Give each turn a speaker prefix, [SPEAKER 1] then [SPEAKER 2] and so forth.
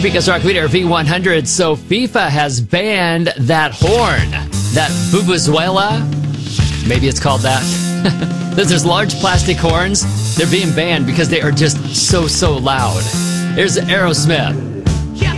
[SPEAKER 1] Pika's Rock Leader V100. So FIFA has banned that horn, that Vuvuzela. Maybe it's called that. There's large plastic horns. They're being banned because they are just so loud. Here's Aerosmith.